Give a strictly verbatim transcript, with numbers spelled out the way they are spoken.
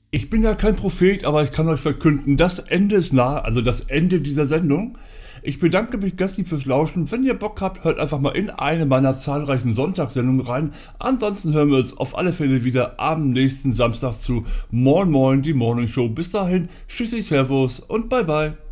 Ich bin ja kein Prophet, aber ich kann euch verkünden, das Ende ist nah, also das Ende dieser Sendung. Ich bedanke mich ganz lieb fürs Lauschen. Wenn ihr Bock habt, hört einfach mal in eine meiner zahlreichen Sonntagssendungen rein. Ansonsten hören wir uns auf alle Fälle wieder am nächsten Samstag zu Moin Moin, die Morning Show. Bis dahin, tschüssi, servus und bye bye.